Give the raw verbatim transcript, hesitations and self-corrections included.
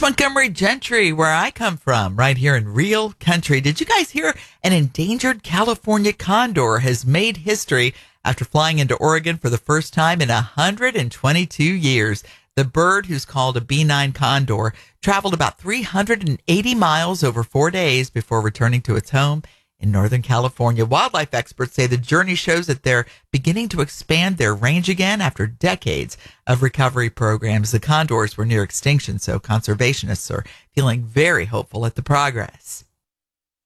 Montgomery Gentry, where I come from, right here in real country. Did you guys hear an endangered California condor has made history after flying into Oregon for the first time in one hundred twenty-two years? The bird, who's called a B nine condor, traveled about three hundred eighty miles over four days before returning to its home in Northern California. Wildlife experts say the journey shows that they're beginning to expand their range again after decades of recovery programs. The condors were near extinction, so conservationists are feeling very hopeful at the progress.